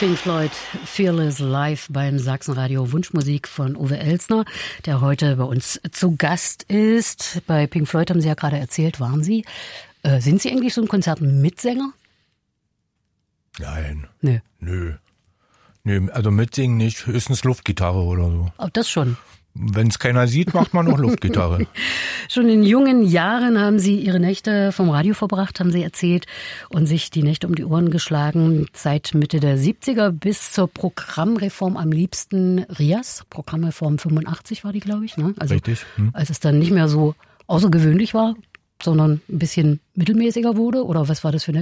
Pink Floyd, Fearless live beim Sachsenradio, Wunschmusik von Uwe Elsner, der heute bei uns zu Gast ist. Bei Pink Floyd haben Sie ja gerade erzählt, waren Sie. Sind Sie eigentlich so ein Konzertmitsänger? Nein. Nee. Nö, also mitsingen nicht, höchstens Luftgitarre oder so. Oh, das schon. Wenn es keiner sieht, macht man noch Luftgitarre. Schon in jungen Jahren haben Sie Ihre Nächte vom Radio verbracht, haben Sie erzählt, und sich die Nächte um die Ohren geschlagen. Seit Mitte der 70er bis zur Programmreform am liebsten RIAS. Programmreform 85 war die, glaube ich. Ne? Also, richtig. Als es dann nicht mehr so außergewöhnlich war, sondern ein bisschen mittelmäßiger wurde. Oder was war das für eine